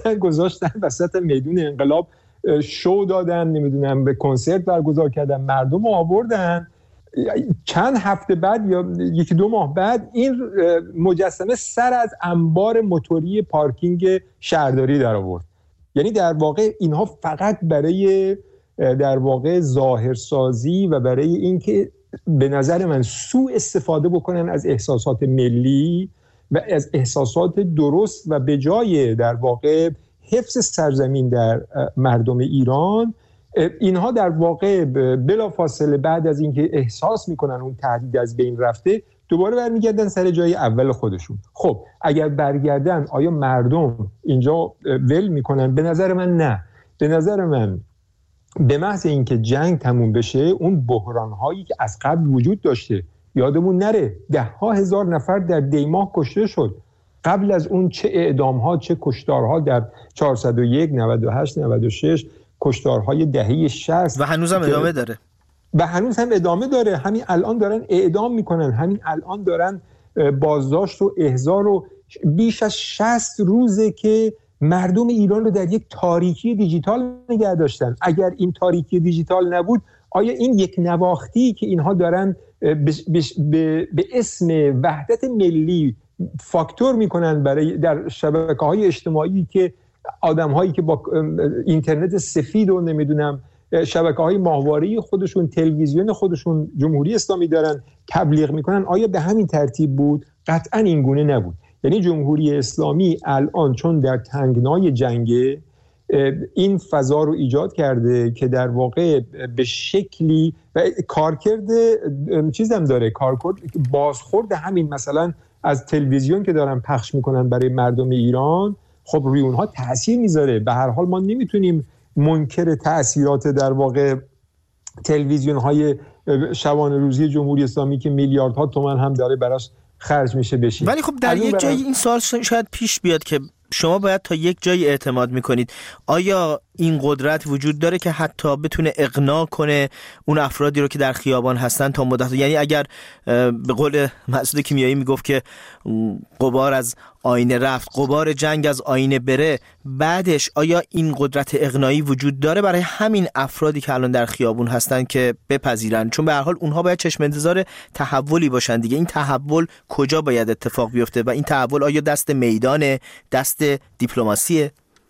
آوردن گذاشتن وسط میدون انقلاب، شو دادن، نمیدونم به کنسرت برگزار کردن، مردم آوردن. چند هفته بعد یا یکی دو ماه بعد این مجسمه سر از انبار موتوری پارکینگ شهرداری در آورد. یعنی در واقع اینها فقط برای در واقع ظاهرسازی و برای اینکه به نظر من سوء استفاده بکنن از احساسات ملی و از احساسات درست و به جای در واقع حفظ سرزمین در مردم ایران، اینها در واقع بلافاصله بعد از اینکه احساس میکنن اون تهدید از بین رفته دوباره برمیگردن سر جای اول خودشون. خب اگر برگردن آیا مردم اینجا ول میکنن؟ به نظر من نه. به نظر من به محض اینکه جنگ تموم بشه اون بحران‌هایی که از قبل وجود داشته، یادمون نره 10,000 نفر در دیماه کشته شد، قبل از اون چه اعدام‌ها چه کشتارها در 401 98 96 کشتارهای دهه 60 و هنوز هم ادامه داره و هنوز هم ادامه داره. همین الان دارن اعدام میکنن، همین الان دارن بازداشت و احضار و بیش از 60 روزه که مردم ایران رو در یک تاریکی دیجیتال نگه داشتن. اگر این تاریکی دیجیتال نبود آیا این یک نواختی که اینها دارن به اسم وحدت ملی فاکتور میکنن برای در شبکه‌های اجتماعی که آدم‌هایی که با اینترنت سفید و نمیدونم شبکه‌های ماهواره‌ای خودشون، تلویزیون خودشون جمهوری اسلامی دارن تبلیغ میکنن، آیا به همین ترتیب بود؟ قطعاً این گونه نبود. یعنی جمهوری اسلامی الان چون در تنگنای جنگه این فضا رو ایجاد کرده که در واقع به شکلی و کارکرد چیزم داره، کارکرد بازخورد همین مثلا از تلویزیون که دارن پخش میکنن برای مردم ایران، خب روی اونها تأثیر میذاره. به هر حال ما نمیتونیم منکر تأثیرات در واقع تلویزیون های شبانه روزی جمهوری اسلامی که میلیاردها تومان هم داره براش خرج میشه بشیم. ولی خب در یک جایی این سوال شاید پیش بیاد که شما باید تا یک جایی اعتماد میکنید. آیا این قدرت وجود داره که حتی بتونه اقناع کنه اون افرادی رو که در خیابان هستن تا مدت؟ یعنی اگر به قول مسعود کیمیایی میگفت که غبار از آینه رفت، غبار جنگ از آینه بره، بعدش آیا این قدرت اقناعی وجود داره برای همین افرادی که الان در خیابون هستن که بپذیرن؟ چون به هر حال اونها باید چشم انتظار تحولی باشن دیگه. این تحول کجا باید اتفاق بیفته و این تحول آیا دست میدانه، دست دیپلماسیه؟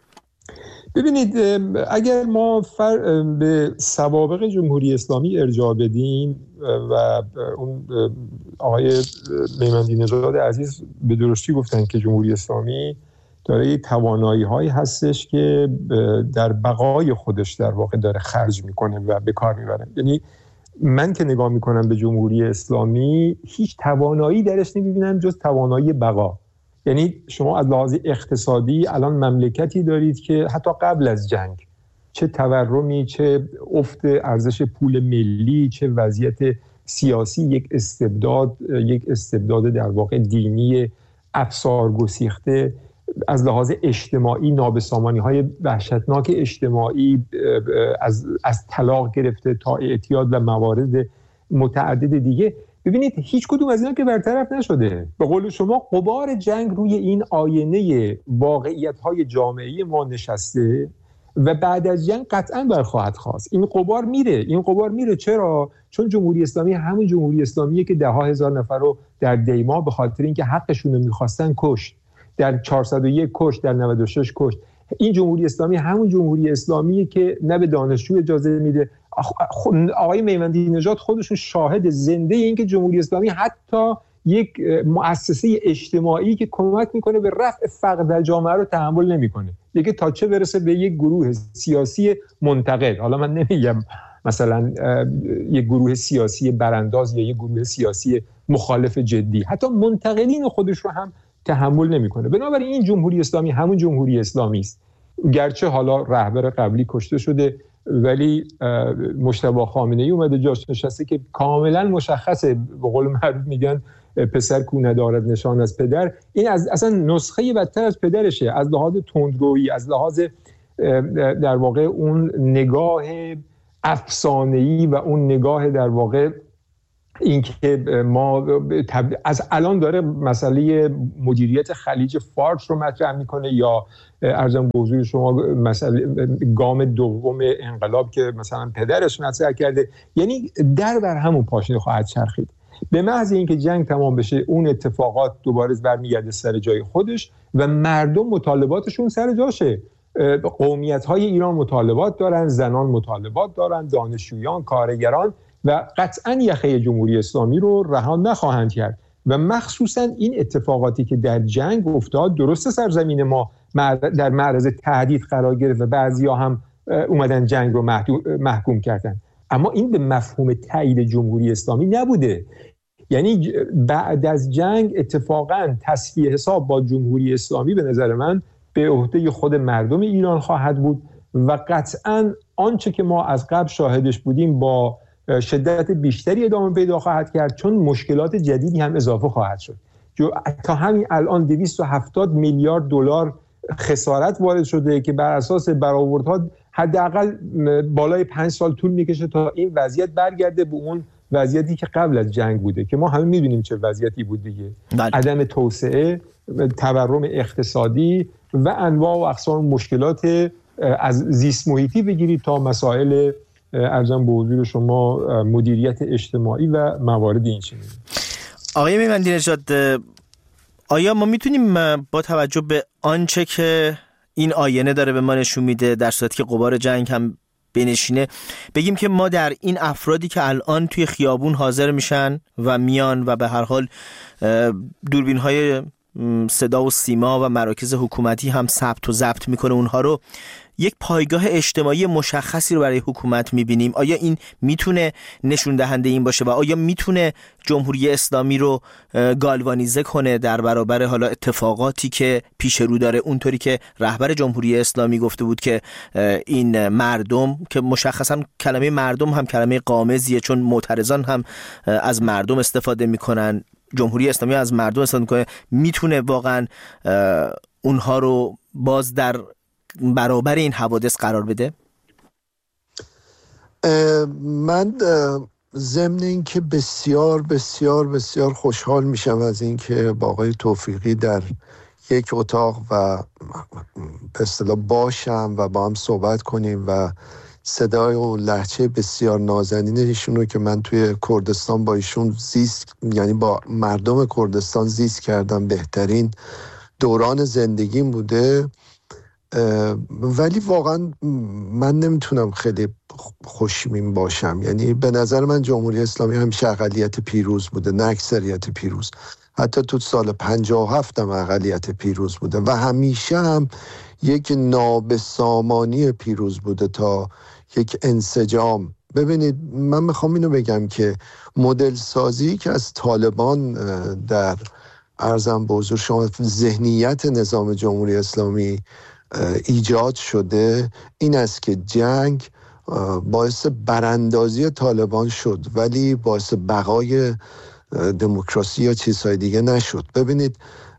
ببینید اگر ما به سوابق جمهوری اسلامی ارجاع بدیم و اون آقای میمندی نژاد عزیز به درستی گفتن که جمهوری اسلامی داره توانایی هایی هستش که در بقای خودش در واقع داره خرج میکنه و به کار میبره. یعنی من که نگاه میکنم به جمهوری اسلامی هیچ توانایی درش نمیبینم جز توانایی بقا. یعنی شما از لحاظ اقتصادی الان مملکتی دارید که حتی قبل از جنگ چه تورمی، چه افت ارزش پول ملی، چه وضعیت سیاسی، یک استبداد در واقع دینی افسار گسیخته، از لحاظ اجتماعی نابسامانی‌های وحشتناک اجتماعی از طلاق گرفته تا اعتیاد و موارد متعدد دیگه. ببینید هیچ کدوم از اینا که برطرف نشده. به قول شما غبار جنگ روی این آینه واقعیت‌های جامعه ما نشسته و بعد از جنگ قطعاً برخواهد خواست. این غبار میره. چرا؟ چون جمهوری اسلامی همون جمهوری اسلامیه که 10,000 نفر رو در دیماه به خاطر اینکه حقشون رو می‌خواستن کشت، در 401 کشت، در 96 کشت. این جمهوری اسلامی همون جمهوری اسلامیه که نه به دانشجو اجازه میده. آقای میمندی نژاد خودشون شاهد زنده این که جمهوری اسلامی حتی یک مؤسسه اجتماعی که کمک میکنه به رفع فقر در جامعه رو تحمل نمیکنه. دیگه تا چه برسه به یک گروه سیاسی منتقد. حالا من نمیگم مثلا یک گروه سیاسی برانداز یا یک گروه سیاسی مخالف جدی، حتی منتقدین خودش رو هم تحمل نمیکنه. بنابراین این جمهوری اسلامی همون جمهوری اسلامی است. گرچه حالا رهبر قبلی کشته شده ولی مجتبی خامنه‌ای اومده جاش نشسته که کاملا مشخصه، به قول معروف میگن پسر کو ندارد نشان از پدر. این اصلا نسخه بدتر از پدرشه، از لحاظ تندرویی، از لحاظ در واقع اون نگاه افسانه‌ای و اون نگاه در واقع اینکه ما از الان داره مسئله مدیریت خلیج فارس رو مطرح میکنه، یا ارزم به حضور شما مسئله گام دوم انقلاب که مثلا پدرش مطرح کرده. یعنی در بر همون پاشنه خواهد چرخید. به محض اینکه جنگ تمام بشه اون اتفاقات دوباره برمیگرده سر جای خودش و مردم مطالباتشون سر جاشه. قومیت‌های ایران مطالبات دارن، زنان مطالبات دارن، دانشجویان، کارگران، و قطعاً یخه جمهوری اسلامی رو رها نخواهند کرد. و مخصوصاً این اتفاقاتی که در جنگ افتاد، درسته سرزمین ما در معرض تهدید قرار گرفت و بعضیا هم اومدن جنگ رو محکوم کردن، اما این به مفهوم تایید جمهوری اسلامی نبوده. یعنی بعد از جنگ اتفاقاً تصفیه حساب با جمهوری اسلامی به نظر من به عهده خود مردم ایران خواهد بود و قطعاً آنچه که ما از قبل شاهدش بودیم با شدت بیشتری ادامه پیدا خواهد کرد، چون مشکلات جدیدی هم اضافه خواهد شد. تا همین الان 270 میلیارد دلار خسارت وارد شده که بر اساس برآوردها حداقل بالای 5 سال طول میکشه تا این وضعیت برگرده به اون وضعیتی که قبل از جنگ بوده که ما همه میدونیم چه وضعیتی بود دیگه. عدم توسعه، تورم اقتصادی و انواع و اقسام مشکلات از زیست محیطی بگیرید تا مسائل ارزم به حضور شما مدیریت اجتماعی و موارد این چنین. آقای میمندی نژاد، آیا ما میتونیم با توجه به آنچه که این آینه داره به ما نشون میده، در صورتی که غبار جنگ هم بنشینه، بگیم که ما در این افرادی که الان توی خیابون حاضر میشن و میان و به هر حال دوربین‌های صدا و سیما و مراکز حکومتی هم ثبت و ضبط میکنه اونها رو، یک پایگاه اجتماعی مشخصی رو برای حکومت میبینیم؟ آیا این میتونه نشون دهنده این باشه و آیا میتونه جمهوری اسلامی رو گالوانیزه کنه در برابر حالا اتفاقاتی که پیش رو داره، اونطوری که رهبر جمهوری اسلامی گفته بود که این مردم، که مشخصا کلمه مردم هم کلمه غامضیه چون معترضان هم از مردم استفاده میکنن، جمهوری اسلامی از مردم استفاده میکنه، میتونه واقعا اونها رو باز در برابر این حوادث قرار بده؟ من ضمن این که بسیار بسیار بسیار خوشحال میشم از این که با آقای توفیقی در یک اتاق و به اصطلاح باشم و با هم صحبت کنیم و صدای و لهجه بسیار نازنین ایشون رو که من توی کردستان با ایشون زیست، یعنی با مردم کردستان زیست کردم، بهترین دوران زندگیم بوده. ولی واقعا من نمیتونم خیلی خوشبین باشم. یعنی به نظر من جمهوری اسلامی همیشه اقلیت پیروز بوده، نه اکثریت پیروز. حتی تو سال 57 هم اقلیت پیروز بوده و همیشه هم یک نابسامانی پیروز بوده تا یک انسجام. ببینید من میخوام اینو بگم که مدل سازی که از طالبان در ارزم به حضور شما ذهنیت نظام جمهوری اسلامی ایجاد شده این است که جنگ باعث براندازی طالبان شد ولی باعث بقای دموکراسی یا چیزهای دیگه نشد. ببینید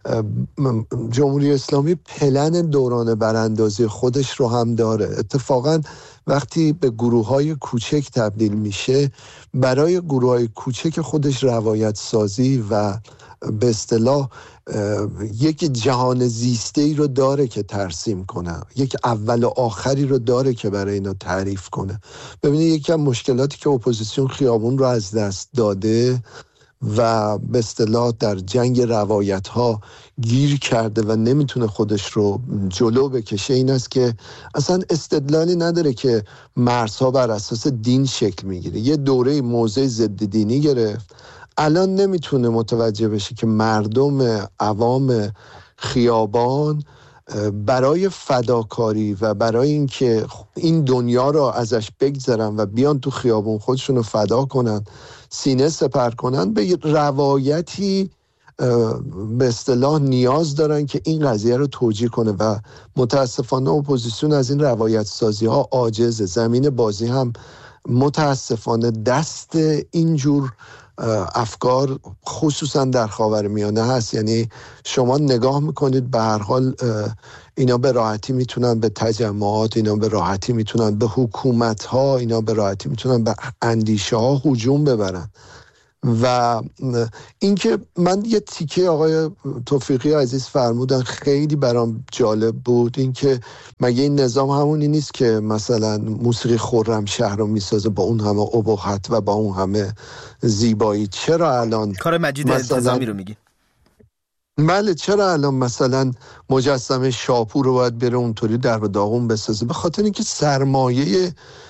جمهوری اسلامی پلن دوران براندازی خودش رو هم داره. اتفاقا وقتی به گروه‌های کوچک تبدیل میشه، برای گروه‌های کوچک خودش روایت سازی و به اصطلاح یک جهان زیسته‌ای رو داره که ترسیم کنه، یک اول و آخری رو داره که برای اینا تعریف کنه. ببینید یکی از مشکلاتی که اپوزیسیون خیابون رو از دست داده و به اصطلاح در جنگ روایت‌ها گیر کرده و نمیتونه خودش رو جلو بکشه این است که اصلا استدلالی نداره که مرزها بر اساس دین شکل میگیره. یه دوره موضع ضد دینی گرفت، الان نمیتونه متوجه بشه که مردم عوام خیابان برای فداکاری و برای اینکه این دنیا رو ازش بگذرن و بیان تو خیابون خودشون رو فدا کنن، سینه سپر کنن، به روایتی به اصطلاح نیاز دارن که این قضیه رو توجیه کنه و متاسفانه اپوزیسیون از این روایت سازی ها عاجزه. زمین بازی هم متاسفانه دست اینجور افکار خصوصا در خاورمیانه هست. یعنی شما نگاه میکنید به هر حال اینا به راحتی میتونن به تجمعات، اینا به راحتی میتونن به حکومت ها، اینا به راحتی میتونن به اندیشه ها هجوم ببرن و اینکه من یه تیکه آقای توفیقی عزیز فرمودن خیلی برام جالب بود، اینکه مگه این نظام همونی نیست که مثلا موسیقی خرمشهر رو میسازه با اون همه ابهت و با اون همه زیبایی؟ چرا الان کار مجید التزامی رو میگی؟ بله، چرا الان مثلا مجسمه شاپور رو باید بره اونطوری در و داغون بسازه؟ به خاطر اینکه سرمایه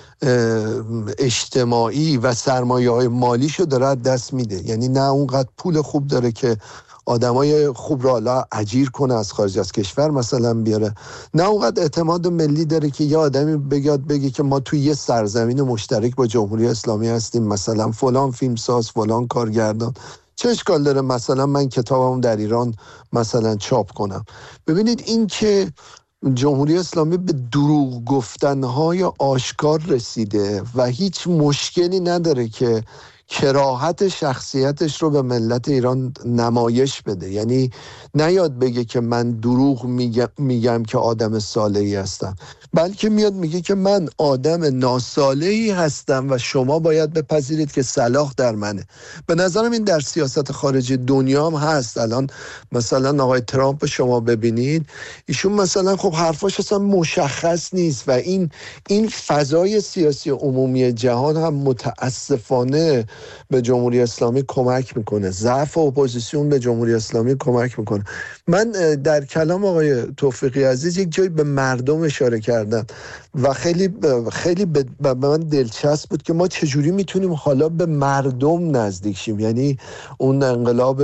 اجتماعی و سرمایه‌های مالیشو داره از دست میده. یعنی نه اونقدر پول خوب داره که آدمای خوب رو حالا اجیر کنه از خارج از کشور مثلا بیاره، نه اونقدر اعتماد ملی داره که یه آدمی بگه که ما توی یه سرزمین مشترک با جمهوری اسلامی هستیم، مثلا فلان فیلمساز، فلان کارگردان. چه اشکال داره مثلا من کتابم در ایران مثلا چاپ کنم؟ ببینید این که جمهوری اسلامی به دروغ گفتنهای آشکار رسیده و هیچ مشکلی نداره که کراهت شخصیتش رو به ملت ایران نمایش بده. یعنی نیاد بگه که من دروغ میگم که آدم صالحی هستم، بلکه میاد میگه که من آدم ناصالحی هستم و شما باید بپذیرید که صلاح در منه. به نظرم این در سیاست خارجی دنیا هم هست. الان مثلا آقای ترامپ شما ببینید، ایشون مثلا خب حرفاش اصلا مشخص نیست و این فضای سیاسی عمومی جهان هم متاسفانه به جمهوری اسلامی کمک میکنه، ضعف اپوزیسیون به جمهوری اسلامی کمک میکنه. من در کلام آقای توفیقی عزیز یک جایی به مردم اشاره کردم و خیلی به من دلچسب بود که ما چجوری میتونیم حالا به مردم نزدیک شیم. یعنی اون انقلاب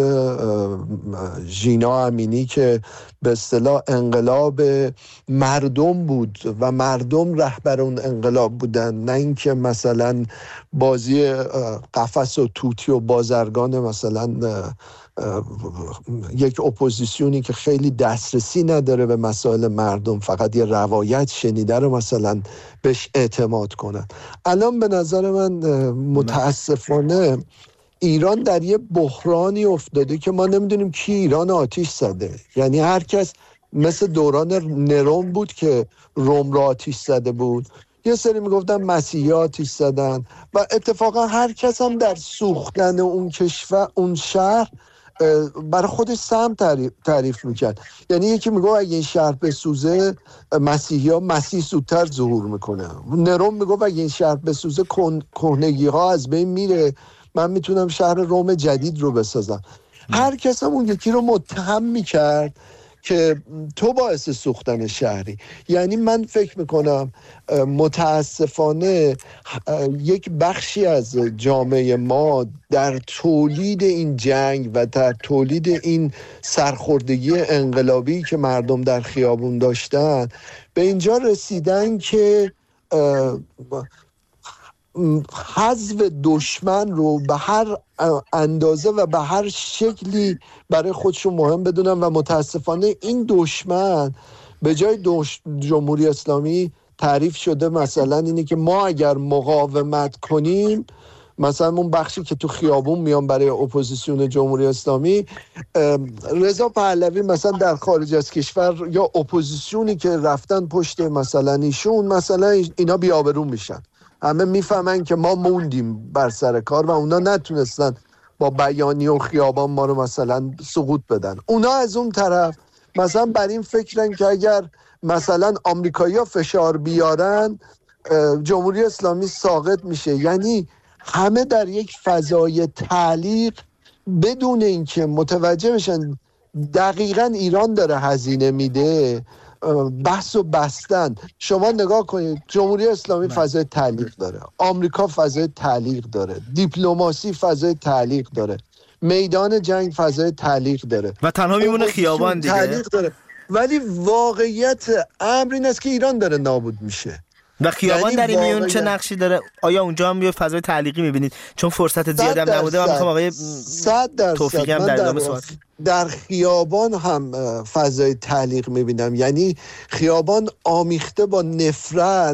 ژینا امینی که به اصطلاح انقلاب مردم بود و مردم رهبر اون انقلاب بودن، نه اینکه مثلا بازی قفس و توتی و بازرگان مثلا یک اپوزیسیونی که خیلی دسترسی نداره به مسائل مردم، فقط یه روایت شنیده رو مثلا بهش اعتماد کنن. الان به نظر من متاسفانه ایران در یه بحرانی افتاده که ما نمیدونیم کی ایران آتیش زده. یعنی هر کس مثل دوران نرون بود که روم را آتیش زده بود، یه سری میگفتن مسیحی آتیش زدن و اتفاقا هر کس هم در سوختن اون کشور، اون شهر، برای خودش سهم تعریف میکرد. یعنی یکی میگه اگه این شهر بسوزه مسیح زودتر ظهور میکنه. نرون میگه اگه این شهر بسوزه کهنگی ها از بین میره، من میتونم شهر روم جدید رو بسازم. هر کس هم اون یکی رو متهم میکرد که تو باعث سوختن شهری. یعنی من فکر میکنم متاسفانه یک بخشی از جامعه ما در تولید این جنگ و در تولید این سرخوردگی انقلابی که مردم در خیابون داشتن به اینجا رسیدن که حذف دشمن رو به هر اندازه و به هر شکلی برای خودشون مهم بدونن و متاسفانه این دشمن به جای جمهوری اسلامی تعریف شده مثلا اینه که ما اگر مقاومت کنیم، مثلا اون بخشی که تو خیابون میان برای اپوزیسیون جمهوری اسلامی، رضا پهلوی مثلا در خارج از کشور یا اپوزیسیونی که رفتن پشت مثلا ایشون، مثلا اینا بی‌آبرو میشن، همه میفهمن که ما موندیم بر سر کار و اونا نتونستن با بیانیه و خیابان ما رو مثلا سقوط بدن. اونا از اون طرف مثلا بر این فکرن که اگر مثلا آمریکایی‌ها فشار بیارن جمهوری اسلامی ساقط میشه. یعنی همه در یک فضای تعلیق بدون اینکه متوجه بشن دقیقاً ایران داره هزینه میده، بحث و بستن. شما نگاه کنید، جمهوری اسلامی فضای تعلیق داره، آمریکا فضای تعلیق داره، دیپلماسی فضای تعلیق داره، میدان جنگ فضای تعلیق داره و تنها میمونه خیابان دیگه. ولی واقعیت امر این است که ایران داره نابود میشه. و خیابان در این میون چه نقشی داره؟ آیا اونجا هم یه فضای تعلیقی میبینید؟ چون فرصت زیادی هم نبوده. من میخوام آقای توفیقی هم در ادامه صحبت. در خیابان هم فضای تعلیق میبینم. یعنی خیابان آمیخته با نفرت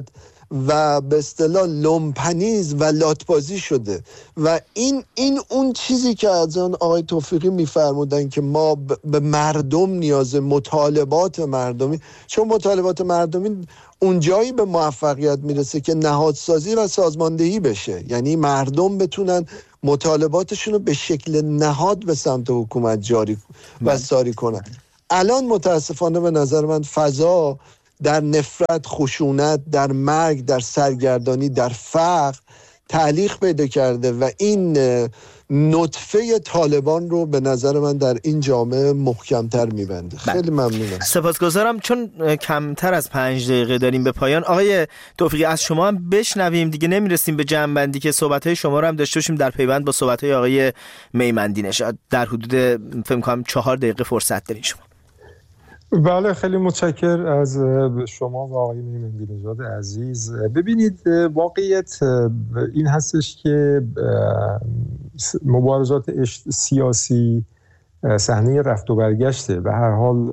و به اصطلاح لومپنیز و لاتبازی شده و این اون چیزی که از آن آقای توفیقی میفرمودن که ما به مردم نیازه، مطالبات مردمی، چون مطالبات مردمی اونجایی به موفقیت میرسه که نهادسازی و سازماندهی بشه، یعنی مردم بتونن مطالباتشون رو به شکل نهاد به سمت حکومت جاری و ساری کنن. الان متاسفانه به نظر من فضا در نفرت، خشونت، در مرگ، در سرگردانی، در فقر تعلیق پیدا کرده و این نطفه طالبان رو به نظر من در این جامعه محکمتر میبنده. خیلی ممنونم. سپاسگزارم. چون کمتر از 5 دقیقه داریم به پایان، آقای توفیقی از شما هم بشنویم دیگه، نمیرسیم به جمع‌بندی که صحبت‌های شما رو هم داشته باشیم در پیوند با صحبت‌های آقای میمندی نژاد. در حدود فکر کنم 4 دقیقه فرصت دارین شما. بله، خیلی متشکر از شما و آقای میمندی نژاد عزیز. ببینید، واقعیت این هستش که مبارزات سیاسی صحنه رفت و برگشته. به هر حال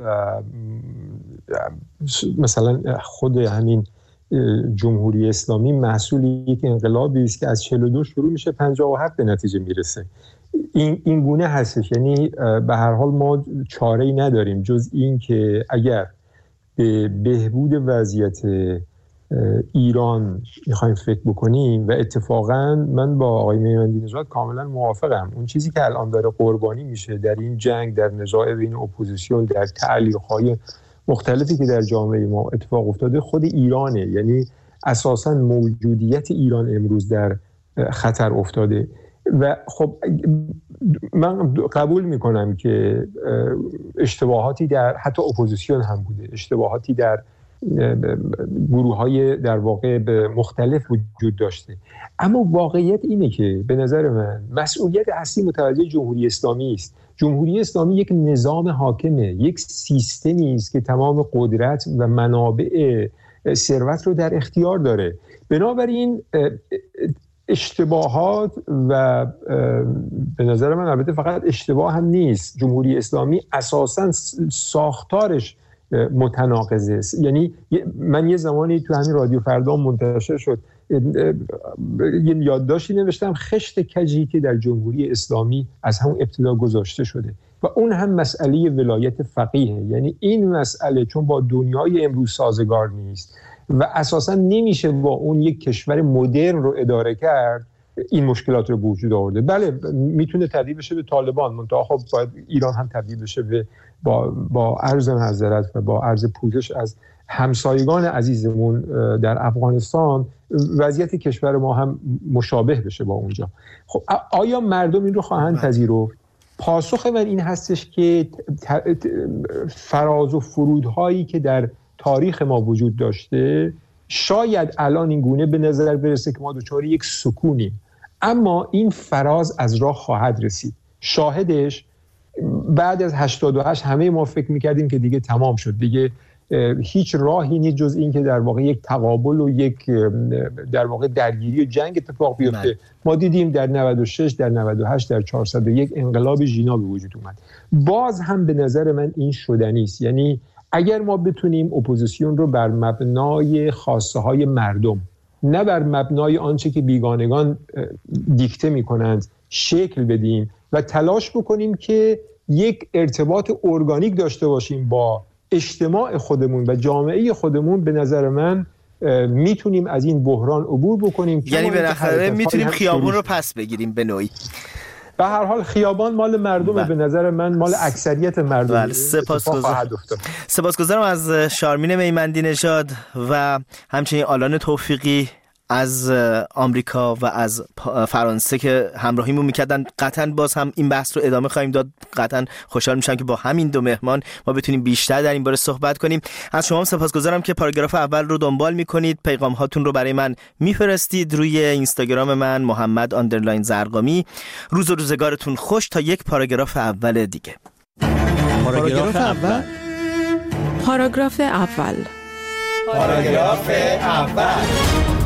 مثلا خود همین جمهوری اسلامی محصول یک انقلابی است که از 42 شروع میشه 57 به نتیجه میرسه. این گونه هستش، یعنی به هر حال ما چاره‌ای نداریم جز این که اگر به بهبود وضعیت ایران میخوایم فکر بکنیم، و اتفاقا من با آقای میمندی نژاد کاملا موافقم، اون چیزی که الان داره قربانی میشه در این جنگ، در نزاع بین اپوزیسیون، در تعلیق‌های مختلفی که در جامعه ما اتفاق افتاده، خود ایرانه. یعنی اساساً موجودیت ایران امروز در خطر افتاده. و خب من قبول میکنم که اشتباهاتی در حتی اپوزیسیون هم بوده، اشتباهاتی در گروه‌های در واقع مختلف وجود داشته، اما واقعیت اینه که به نظر من مسئولیت اصلی متوجه جمهوری اسلامی است. جمهوری اسلامی یک نظام حاکمه، یک سیستمی است که تمام قدرت و منابع ثروت رو در اختیار داره. بنابراین اشتباهات و به نظر من البته فقط اشتباه هم نیست، جمهوری اسلامی اساساً ساختارش متناقضه. یعنی من یه زمانی تو همین رادیو فردا منتشر شد یه یادداشتی نوشتم، خشت کجی که در جمهوری اسلامی از همون ابتدا گذاشته شده و اون هم مسئله ولایت فقیه. یعنی این مسئله چون با دنیای امروز سازگار نیست و اساسا نمیشه با اون یک کشور مدرن رو اداره کرد، این مشکلات رو به وجود آورده. بله میتونه تبدیل بشه به طالبان، منتها خب باید ایران هم تبدیل بشه به با عرض معذرت و با عرض پوزش از همسایگان عزیزمون در افغانستان، وضعیت کشور ما هم مشابه بشه با اونجا. خب آیا مردم این رو خواهند پذیرفت؟ پاسخ من این هستش که فراز و فرودهایی که در تاریخ ما وجود داشته شاید الان این گونه به نظر برسه که ما دچار یک سکونیم، اما این فراز از راه خواهد رسید. شاهدش بعد از 88 همه ما فکر میکردیم که دیگه تمام شد، دیگه هیچ راهی نیست جز این که در واقع یک تقابل و یک در واقع درگیری و جنگ اتفاق بیفته. ما دیدیم در 96 در 98 در 401 انقلاب ژینا به وجود اومد. باز هم به نظر من این شدنی است. یعنی اگر ما بتونیم اپوزیسیون رو بر مبنای خواسته های مردم، نه بر مبنای آنچه که بیگانگان دیکته میکنند، شکل بدیم و تلاش بکنیم که یک ارتباط ارگانیک داشته باشیم با اجتماع خودمون و جامعه خودمون، به نظر من میتونیم از این بحران عبور بکنیم. یعنی بالاخره میتونیم خیابون رو پس بگیریم به نوعی. به هر حال خیابان مال مردمه، به نظر من مال اکثریت مردم. سپاسگزارم از شارمین میمندی نژاد و همچنین آلان توفیقی از آمریکا و از فرانسه که همراهیمون میکردن. قطعا باز هم این بحث رو ادامه خواهیم داد. قطعا خوشحال میشم که با همین دو مهمان ما بتونیم بیشتر در این باره صحبت کنیم. از شما هم سپاسگزارم که پاراگراف اول رو دنبال میکنید، پیغام هاتون رو برای من میفرستید روی اینستاگرام من محمد_زرقامی. روز و روزگارتون خوش تا یک پاراگراف اول دیگه. پاراگراف اول. پاراگراف اول. پاراگراف اول.